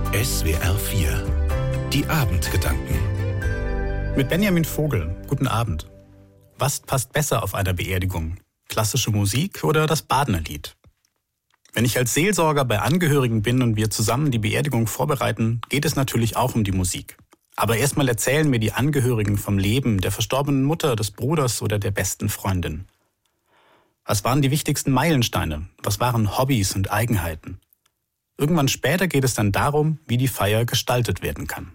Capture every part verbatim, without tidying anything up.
S W R vier. Die Abendgedanken. Mit Benjamin Vogel. Guten Abend. Was passt besser auf einer Beerdigung? Klassische Musik oder das Badnerlied? Wenn ich als Seelsorger bei Angehörigen bin und wir zusammen die Beerdigung vorbereiten, geht es natürlich auch um die Musik. Aber erstmal erzählen mir die Angehörigen vom Leben der verstorbenen Mutter, des Bruders oder der besten Freundin. Was waren die wichtigsten Meilensteine? Was waren Hobbys und Eigenheiten? Irgendwann später geht es dann darum, wie die Feier gestaltet werden kann.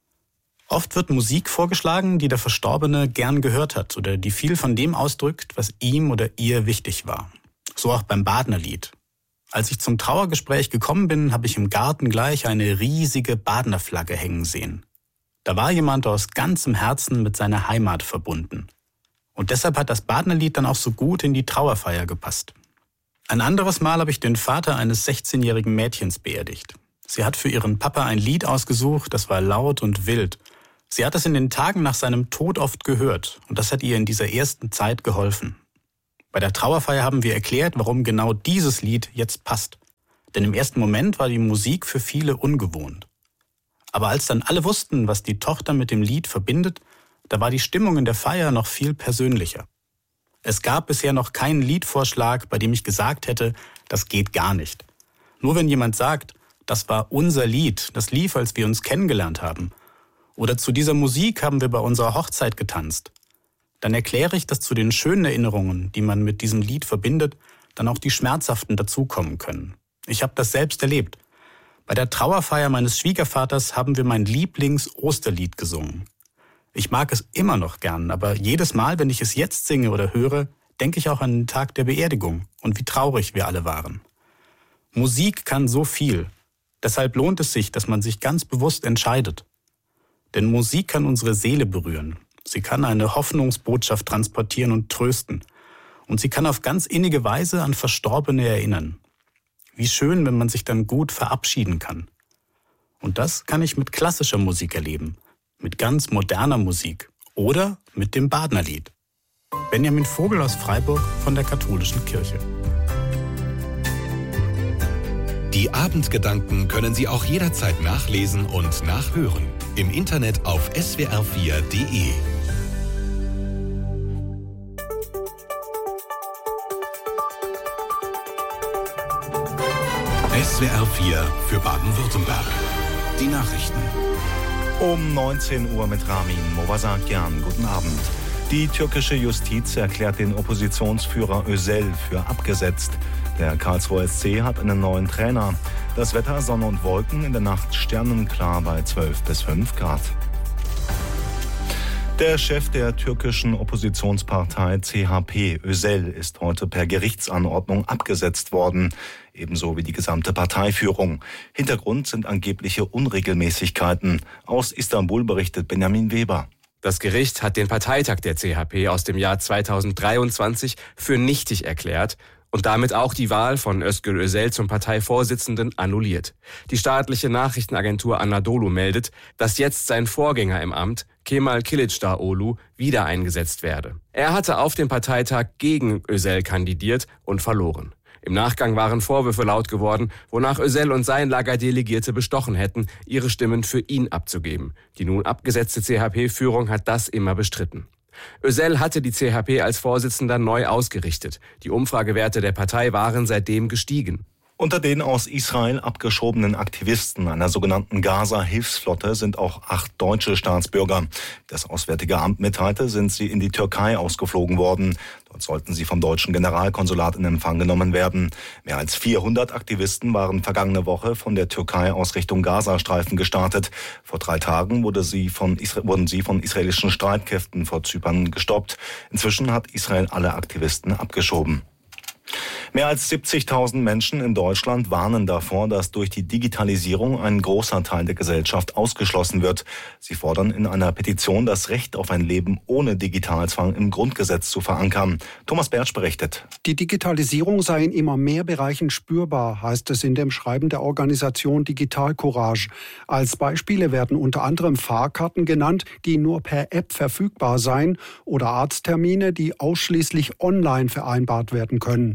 Oft wird Musik vorgeschlagen, die der Verstorbene gern gehört hat oder die viel von dem ausdrückt, was ihm oder ihr wichtig war. So auch beim Badnerlied. Als ich zum Trauergespräch gekommen bin, habe ich im Garten gleich eine riesige Badnerflagge hängen sehen. Da war jemand aus ganzem Herzen mit seiner Heimat verbunden. Und deshalb hat das Badnerlied dann auch so gut in die Trauerfeier gepasst. Ein anderes Mal habe ich den Vater eines sechzehnjährigen Mädchens beerdigt. Sie hat für ihren Papa ein Lied ausgesucht, das war laut und wild. Sie hat es in den Tagen nach seinem Tod oft gehört und das hat ihr in dieser ersten Zeit geholfen. Bei der Trauerfeier haben wir erklärt, warum genau dieses Lied jetzt passt. Denn im ersten Moment war die Musik für viele ungewohnt. Aber als dann alle wussten, was die Tochter mit dem Lied verbindet, da war die Stimmung in der Feier noch viel persönlicher. Es gab bisher noch keinen Liedvorschlag, bei dem ich gesagt hätte, das geht gar nicht. Nur wenn jemand sagt, das war unser Lied, das lief, als wir uns kennengelernt haben, oder zu dieser Musik haben wir bei unserer Hochzeit getanzt, dann erkläre ich, dass zu den schönen Erinnerungen, die man mit diesem Lied verbindet, dann auch die schmerzhaften dazukommen können. Ich habe das selbst erlebt. Bei der Trauerfeier meines Schwiegervaters haben wir mein Lieblings-Osterlied gesungen. Ich mag es immer noch gern, aber jedes Mal, wenn ich es jetzt singe oder höre, denke ich auch an den Tag der Beerdigung und wie traurig wir alle waren. Musik kann so viel. Deshalb lohnt es sich, dass man sich ganz bewusst entscheidet. Denn Musik kann unsere Seele berühren. Sie kann eine Hoffnungsbotschaft transportieren und trösten. Und sie kann auf ganz innige Weise an Verstorbene erinnern. Wie schön, wenn man sich dann gut verabschieden kann. Und das kann ich mit klassischer Musik erleben. Mit ganz moderner Musik oder mit dem Badnerlied. Benjamin Vogel aus Freiburg von der Katholischen Kirche. Die Abendgedanken können Sie auch jederzeit nachlesen und nachhören. Im Internet auf S W R vier Punkt de. S W R vier für Baden-Württemberg. Die Nachrichten. Um neunzehn Uhr mit Ramin Movasakian. Guten Abend. Die türkische Justiz erklärt den Oppositionsführer Özel für abgesetzt. Der Karlsruher S C hat einen neuen Trainer. Das Wetter Sonne und Wolken, in der Nacht sternenklar bei zwölf bis fünf Grad. Der Chef der türkischen Oppositionspartei C H P, Özel, ist heute per Gerichtsanordnung abgesetzt worden. Ebenso wie die gesamte Parteiführung. Hintergrund sind angebliche Unregelmäßigkeiten. Aus Istanbul berichtet Benjamin Weber. Das Gericht hat den Parteitag der C H P aus dem Jahr zweitausenddreiundzwanzig für nichtig erklärt und damit auch die Wahl von Özgür Özel zum Parteivorsitzenden annulliert. Die staatliche Nachrichtenagentur Anadolu meldet, dass jetzt sein Vorgänger im Amt, Kemal Kılıçdaroğlu, wieder eingesetzt werde. Er hatte auf dem Parteitag gegen Özel kandidiert und verloren. Im Nachgang waren Vorwürfe laut geworden, wonach Özel und sein Lager Delegierte bestochen hätten, ihre Stimmen für ihn abzugeben. Die nun abgesetzte C H P-Führung hat das immer bestritten. Özel hatte die C H P als Vorsitzender neu ausgerichtet. Die Umfragewerte der Partei waren seitdem gestiegen. Unter den aus Israel abgeschobenen Aktivisten einer sogenannten Gaza-Hilfsflotte sind auch acht deutsche Staatsbürger. Das Auswärtige Amt mitteilte, sind sie in die Türkei ausgeflogen worden. Dort sollten sie vom deutschen Generalkonsulat in Empfang genommen werden. Mehr als vierhundert Aktivisten waren vergangene Woche von der Türkei aus Richtung Gazastreifen gestartet. Vor drei Tagen wurde sie von Isra- wurden sie von israelischen Streitkräften vor Zypern gestoppt. Inzwischen hat Israel alle Aktivisten abgeschoben. Mehr als siebzigtausend Menschen in Deutschland warnen davor, dass durch die Digitalisierung ein großer Teil der Gesellschaft ausgeschlossen wird. Sie fordern in einer Petition, das Recht auf ein Leben ohne Digitalzwang im Grundgesetz zu verankern. Thomas Bertsch berichtet. Die Digitalisierung sei in immer mehr Bereichen spürbar, heißt es in dem Schreiben der Organisation Digital Courage. Als Beispiele werden unter anderem Fahrkarten genannt, die nur per App verfügbar seien, oder Arzttermine, die ausschließlich online vereinbart werden können. Betroffen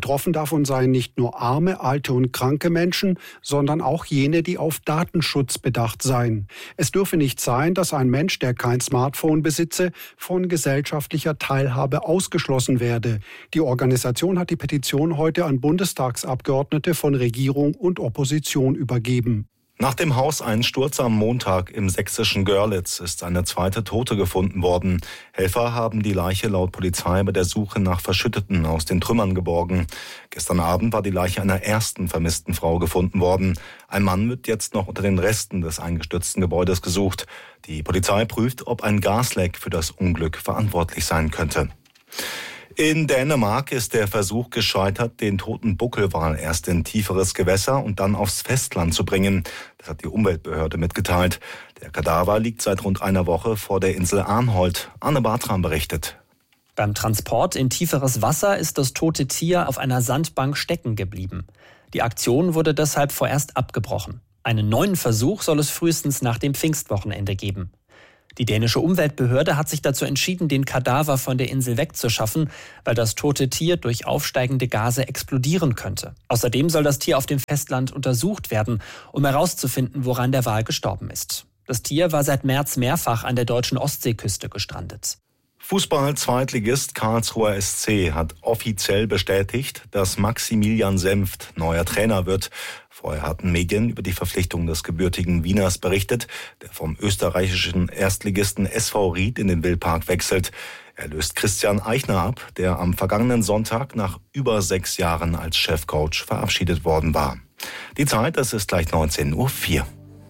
Betroffen davon seien nicht nur arme, alte und kranke Menschen, sondern auch jene, die auf Datenschutz bedacht seien. Es dürfe nicht sein, dass ein Mensch, der kein Smartphone besitze, von gesellschaftlicher Teilhabe ausgeschlossen werde. Die Organisation hat die Petition heute an Bundestagsabgeordnete von Regierung und Opposition übergeben. Nach dem Hauseinsturz am Montag im sächsischen Görlitz ist eine zweite Tote gefunden worden. Helfer haben die Leiche laut Polizei bei der Suche nach Verschütteten aus den Trümmern geborgen. Gestern Abend war die Leiche einer ersten vermissten Frau gefunden worden. Ein Mann wird jetzt noch unter den Resten des eingestürzten Gebäudes gesucht. Die Polizei prüft, ob ein Gasleck für das Unglück verantwortlich sein könnte. In Dänemark ist der Versuch gescheitert, den toten Buckelwal erst in tieferes Gewässer und dann aufs Festland zu bringen. Das hat die Umweltbehörde mitgeteilt. Der Kadaver liegt seit rund einer Woche vor der Insel Arnholt. Arne Bartram berichtet. Beim Transport in tieferes Wasser ist das tote Tier auf einer Sandbank stecken geblieben. Die Aktion wurde deshalb vorerst abgebrochen. Einen neuen Versuch soll es frühestens nach dem Pfingstwochenende geben. Die dänische Umweltbehörde hat sich dazu entschieden, den Kadaver von der Insel wegzuschaffen, weil das tote Tier durch aufsteigende Gase explodieren könnte. Außerdem soll das Tier auf dem Festland untersucht werden, um herauszufinden, woran der Wal gestorben ist. Das Tier war seit März mehrfach an der deutschen Ostseeküste gestrandet. Fußball-Zweitligist Karlsruher S C hat offiziell bestätigt, dass Maximilian Senft neuer Trainer wird. Vorher hatten Medien über die Verpflichtung des gebürtigen Wieners berichtet, der vom österreichischen Erstligisten S V Ried in den Wildpark wechselt. Er löst Christian Eichner ab, der am vergangenen Sonntag nach über sechs Jahren als Chefcoach verabschiedet worden war. Die Zeit, das ist gleich neunzehn Uhr vier.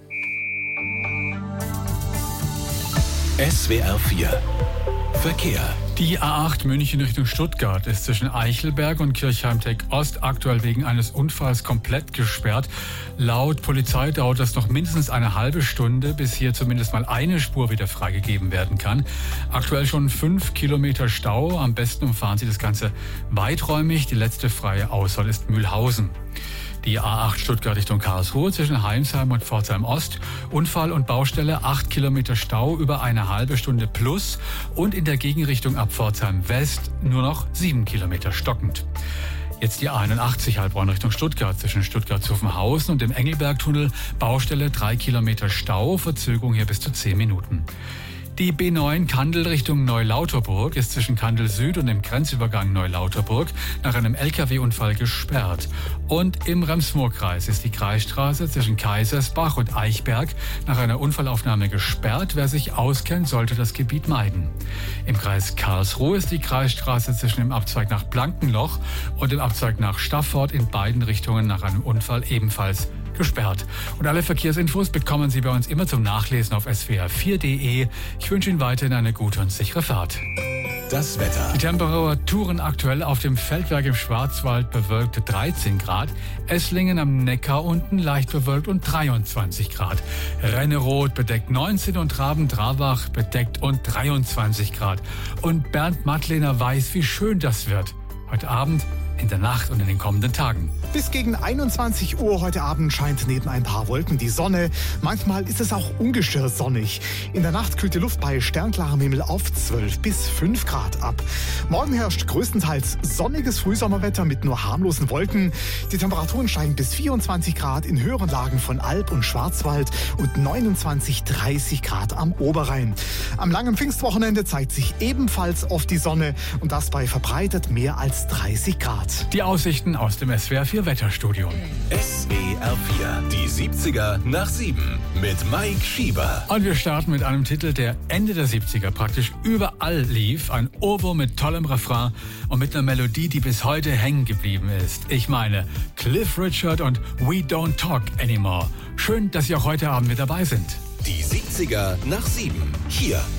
S W R vier Verkehr. Die A acht München Richtung Stuttgart ist zwischen Eichelberg und Kirchheim-Tech-Ost aktuell wegen eines Unfalls komplett gesperrt. Laut Polizei dauert das noch mindestens eine halbe Stunde, bis hier zumindest mal eine Spur wieder freigegeben werden kann. Aktuell schon fünf Kilometer Stau. Am besten umfahren Sie das Ganze weiträumig. Die letzte freie Auswahl ist Mühlhausen. Die A acht Stuttgart Richtung Karlsruhe zwischen Heinsheim und Pforzheim Ost. Unfall und Baustelle, acht Kilometer Stau über eine halbe Stunde plus. Und in der Gegenrichtung ab Pforzheim West nur noch sieben Kilometer stockend. Jetzt die A einundachtzig Heilbronn Richtung Stuttgart zwischen Stuttgart-Zuffenhausen und dem Engelbergtunnel. Baustelle, drei Kilometer Stau, Verzögerung hier bis zu zehn Minuten. Die B neun Kandel Richtung Neulauterburg ist zwischen Kandel Süd und dem Grenzübergang Neulauterburg nach einem L K W-Unfall gesperrt. Und im Rems-Murr-Kreis ist die Kreisstraße zwischen Kaisersbach und Eichberg nach einer Unfallaufnahme gesperrt. Wer sich auskennt, sollte das Gebiet meiden. Im Kreis Karlsruhe ist die Kreisstraße zwischen dem Abzweig nach Blankenloch und dem Abzweig nach Staffort in beiden Richtungen nach einem Unfall ebenfalls gesperrt. Und alle Verkehrsinfos bekommen Sie bei uns immer zum Nachlesen auf S W R vier Punkt de. Ich wünsche Ihnen weiterhin eine gute und sichere Fahrt. Das Wetter. Die Temperaturen aktuell auf dem Feldberg im Schwarzwald bewölkt dreizehn Grad, Esslingen am Neckar unten leicht bewölkt und dreiundzwanzig Grad. Rennerod bedeckt neunzehn und Raben-Dravach bedeckt und dreiundzwanzig Grad. Und Bernd Mattlehner weiß, wie schön das wird. Heute Abend, in der Nacht und in den kommenden Tagen. Bis gegen einundzwanzig Uhr heute Abend scheint neben ein paar Wolken die Sonne. Manchmal ist es auch ungestört sonnig. In der Nacht kühlt die Luft bei sternklarem Himmel auf zwölf bis fünf Grad ab. Morgen herrscht größtenteils sonniges Frühsommerwetter mit nur harmlosen Wolken. Die Temperaturen steigen bis vierundzwanzig Grad in höheren Lagen von Alb und Schwarzwald und neunundzwanzig, dreißig Grad am Oberrhein. Am langen Pfingstwochenende zeigt sich ebenfalls oft die Sonne und das bei verbreitet mehr als dreißig Grad. Die Aussichten aus dem S W R vier Wetterstudio. S W R vier, die siebziger nach sieben mit Mike Schieber. Und wir starten mit einem Titel, der Ende der siebziger praktisch überall lief. Ein Ohrwurm mit tollem Refrain und mit einer Melodie, die bis heute hängen geblieben ist. Ich meine Cliff Richard und We Don't Talk Anymore. Schön, dass Sie auch heute Abend mit dabei sind. Die siebziger nach sieben. Hier